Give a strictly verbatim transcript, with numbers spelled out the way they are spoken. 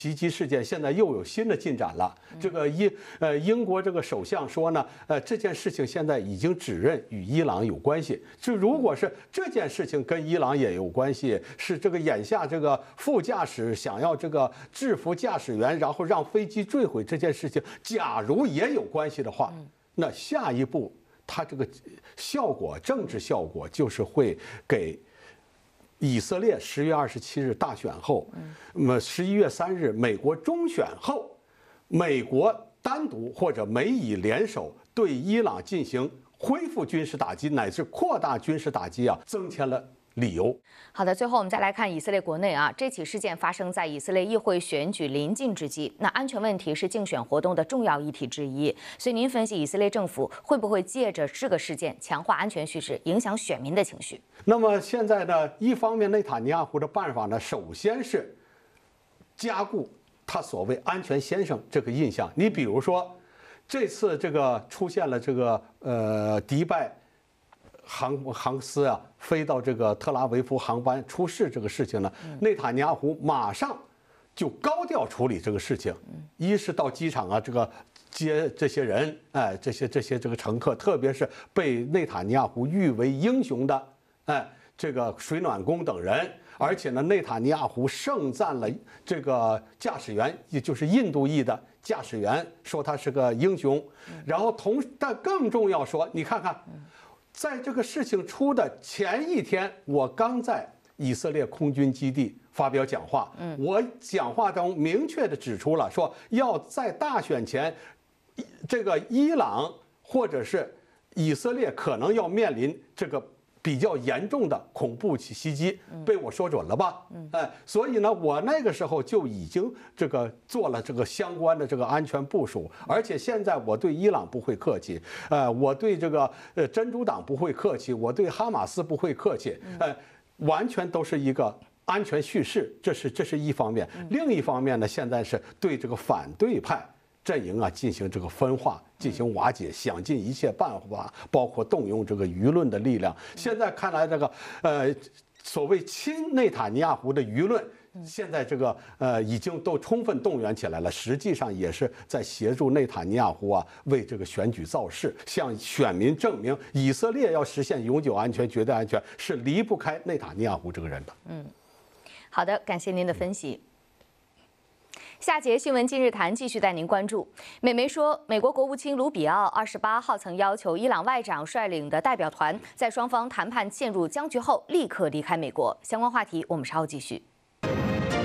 袭击事件现在又有新的进展了。这个英呃英国这个首相说呢，呃这件事情现在已经指认与伊朗有关系。就如果是这件事情跟伊朗也有关系，是这个眼下这个副驾驶想要这个制服驾驶员，然后让飞机坠毁这件事情，假如也有关系的话，那下一步它这个效果，政治效果就是会给。以色列十月二十七日大选后，那么十一月三日美国中选后，美国单独或者美以联手对伊朗进行恢复军事打击乃至扩大军事打击啊，增添了理由。 好的，最后我们再来看以色列国内啊，这起事件发生在以色列议会选举临近之际，那安全问题是竞选活动的重要议题之一。所以您分析以色列政府会不会借着这个事件强化安全叙事，影响选民的情绪？ 那么现在呢，一方面内塔尼亚胡的办法呢，首先是加固他所谓安全先生这个印象。你比如说，这次这个出现了这个呃迪拜航航司啊飞到这个特拉维夫航班出事这个事情呢，内塔尼亚胡马上就高调处理这个事情。一是到机场啊，这个接这些人，哎，这些这些这个乘客，特别是被内塔尼亚胡誉为英雄的，哎，这个水暖工等人。而且呢，内塔尼亚胡盛赞了这个驾驶员，也就是印度裔的驾驶员，说他是个英雄。然后同，但更重要说，你看看。在这个事情出的前一天，我刚在以色列空军基地发表讲话。我讲话中明确地指出了，说要在大选前，这个伊朗或者是以色列可能要面临这个比较严重的恐怖袭击，被我说准了吧？哎，所以呢，我那个时候就已经这个做了这个相关的这个安全部署，而且现在我对伊朗不会客气，呃，我对这个呃真主党不会客气，我对哈马斯不会客气，呃，完全都是一个安全叙事，这是这是一方面。另一方面呢，现在是对这个反对派阵营啊进行这个分化，进行瓦解，想尽一切办法，包括动用这个舆论的力量。现在看来，这个呃所谓亲内塔尼亚胡的舆论，现在这个呃已经都充分动员起来了，实际上也是在协助内塔尼亚胡啊为这个选举造势，向选民证明以色列要实现永久安全、绝对安全是离不开内塔尼亚胡这个人的。 嗯，好的，感谢您的分析。下节新闻今日谈继续带您关注。美媒说，美国国务卿卢比奥二十八号曾要求伊朗外长率领的代表团在双方谈判陷入僵局后立刻离开美国。相关话题我们稍后继续。